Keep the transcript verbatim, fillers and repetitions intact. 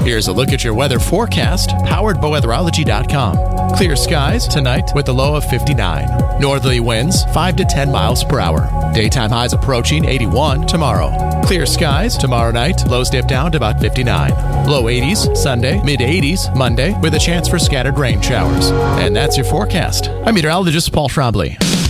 Here's a look at your weather forecast, powered by weatherology dot com. Clear skies tonight with a low of fifty-nine. Northerly winds five to ten miles per hour. Daytime highs approaching eighty-one tomorrow. Clear skies tomorrow night, lows dip down to about fifty-nine. Low eighties Sunday, mid eighties Monday, with a chance for scattered rain showers. And that's your forecast. I'm meteorologist Paul Trombley.